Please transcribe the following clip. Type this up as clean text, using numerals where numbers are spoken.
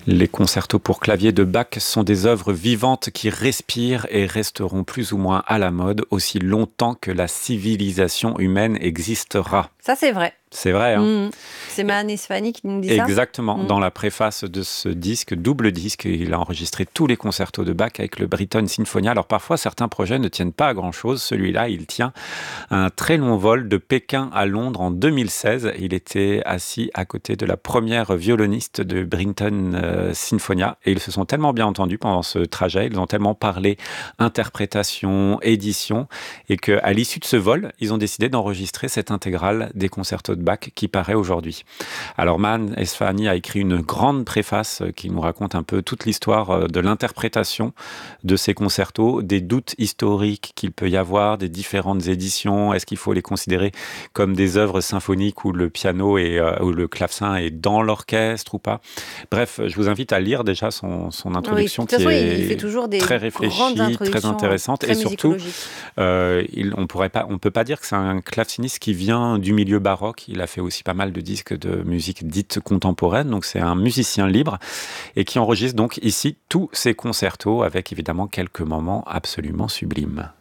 Les concertos pour clavier de Bach sont des œuvres vivantes qui respirent et resteront plus ou moins à la mode aussi longtemps que la civilisation humaine existera. Ça, c'est vrai. C'est vrai, hein? C'est Mahan Esfahani qui nous dit ça. Exactement. Dans la préface de ce disque, double disque, il a enregistré tous les concertos de Bach avec le Britten Sinfonia. Alors parfois, certains projets ne tiennent pas à grand-chose. Celui-là, il tient un très long vol de Pékin à Londres en 2016. Il était assis à côté de la première violoniste de Britten Sinfonia. Et ils se sont tellement bien entendus pendant ce trajet. Ils ont tellement parlé interprétation, édition. Et qu'à l'issue de ce vol, ils ont décidé d'enregistrer cette intégrale des concertos de Bach qui paraît aujourd'hui. Alors Mahan Esfahani a écrit une grande préface qui nous raconte un peu toute l'histoire de l'interprétation de ces concertos, des doutes historiques qu'il peut y avoir, des différentes éditions. Est-ce qu'il faut les considérer comme des œuvres symphoniques où le piano ou le clavecin est dans l'orchestre ou pas? Bref, je vous invite à lire déjà son introduction qui il fait toujours des très réfléchie, très intéressante très et surtout, on peut pas dire que c'est un claveciniste qui vient du milieu baroque. Il a fait aussi pas mal de disques de musique dite contemporaine, donc c'est un musicien libre et qui enregistre donc ici tous ses concertos avec évidemment quelques moments absolument sublimes.